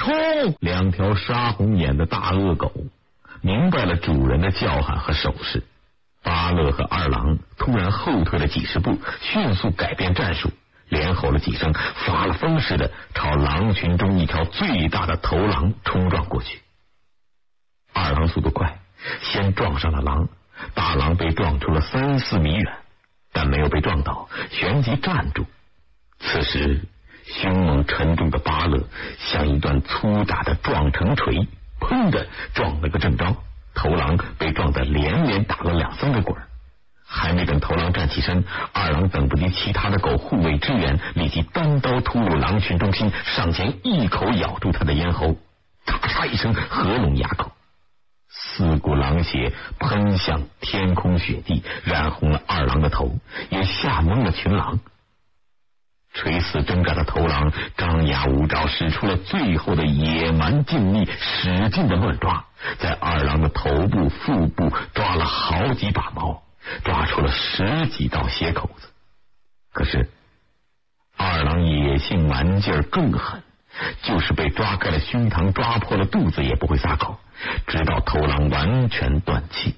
两条杀红眼的大恶狗明白了主人的叫喊和手势。巴勒和二郎突然后退了几十步，迅速改变战术，连吼了几声，发了疯似的朝狼群中一条最大的头狼冲撞过去。二郎速度快，先撞上了狼，大狼被撞出了3-4米远，但没有被撞倒，旋即站住。此时凶猛沉重的巴勒像一段粗大的撞城锤，砰的撞了个正着，头狼被撞得连连打了2-3个滚。还没等头狼站起身，二郎等不及其他的狗护卫支援，立即单刀突入狼群中心，上前一口咬住他的咽喉，咔嚓一声合拢牙口，4股狼血喷向天空雪地，染红了二郎的头，也吓懵了群狼。垂死挣扎的头狼张牙舞爪，使出了最后的野蛮劲力，使劲的乱抓，在二郎的头部、腹部抓了好几把毛，抓出了10几道血口子。可是二郎野性蛮劲儿更狠，就是被抓开了胸膛，抓破了肚子也不会撒口，直到头狼完全断气。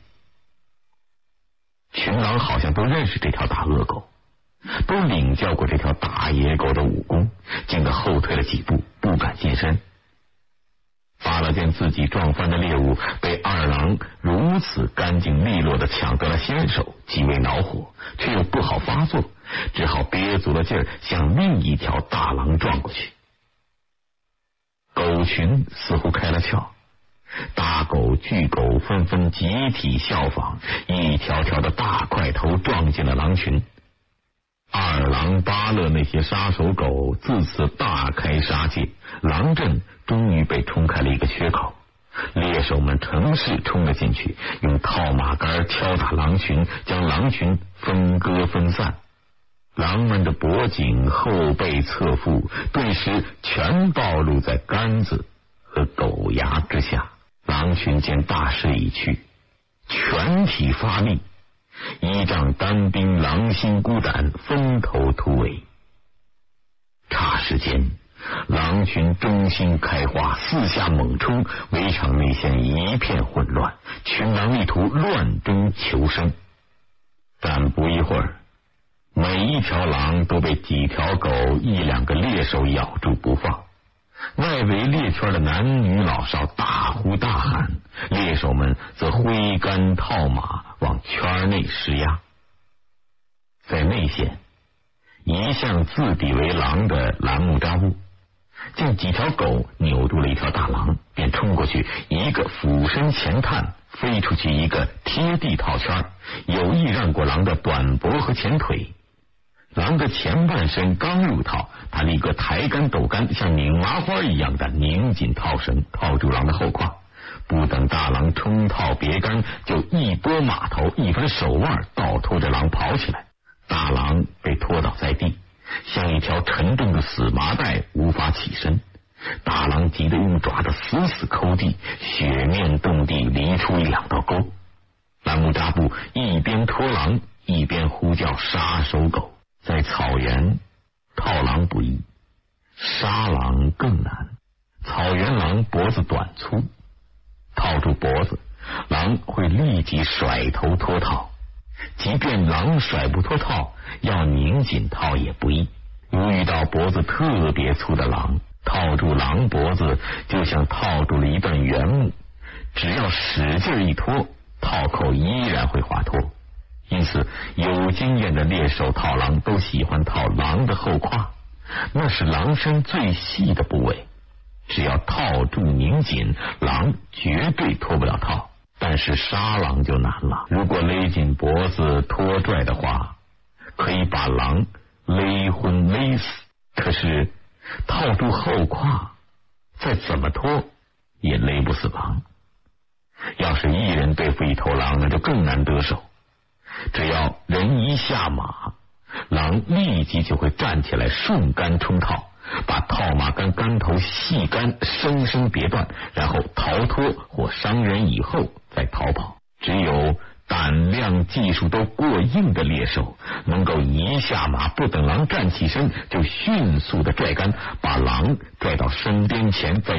群狼好像都认识这条大恶狗，都领教过这条大野狗的武功，惊得后退了几步，不敢近身。巴勒见自己撞翻的猎物被二郎如此干净利落的抢得了先手，极为恼火，却又不好发作，只好憋足了劲儿向另一条大狼撞过去。狗群似乎开了窍，大狗、巨狗纷纷集体效仿，一条条的大块头撞进了狼群。二郎、巴勒那些杀手狗自此大开杀戒，狼阵终于被冲开了一个缺口。猎手们乘势冲了进去，用套马杆敲打狼群，将狼群分割分散。狼们的脖颈、后背、侧腹顿时全暴露在杆子和狗牙之下。狼群见大势已去，全体发力，依仗单兵狼心孤胆，分头突围。霎时间，狼群中心开花，四下猛冲，围场内现一片混乱，群狼力图乱中求生。但不一会儿，每一条狼都被几条狗、1-2个猎手咬住不放。外围猎圈的男女老少大呼大喊，猎手们则挥杆套马往圈内施压。在内线，一向自比为狼的栏木扎布见几条狗扭住了一条大狼，便冲过去，一个俯身前探，飞出去一个贴地套圈，有意让过狼的短脖和前腿。狼的前半身刚入套，他立刻抬杆抖杆，像拧麻花一样的拧紧套绳，套住狼的后胯。不等大狼冲套别杆，就一拨马头，一翻手腕，倒拖着狼跑起来。大狼被拖倒在地，像一条沉重的死麻袋，无法起身。大狼急得用爪子死死抠地，血面动地，犁出2道沟。栏木扎布一边拖狼，一边呼叫杀手狗。在草原，套狼不易，杀狼更难。草原狼脖子短粗，套住脖子，狼会立即甩头脱套。即便狼甩不脱套，要拧紧套也不易。如遇到脖子特别粗的狼，套住狼脖子就像套住了一段原木，只要使劲一拖，套扣依然会滑脱。因此有经验的猎手套狼都喜欢套狼的后胯，那是狼身最细的部位，只要套住拧紧，狼绝对脱不了套。但是杀狼就难了，如果勒紧脖子拖拽的话，可以把狼勒昏勒死，可是套住后胯，再怎么拖也勒不死狼。要是一人对付一头狼，那就更难得手。只要人一下马，狼立即就会站起来顺杆冲套，把套马杆杆头细杆生生别断，然后逃脱或伤人以后再逃跑。只有胆量技术都过硬的猎手，能够一下马不等狼站起身，就迅速的拽杆，把狼拽到身边前，再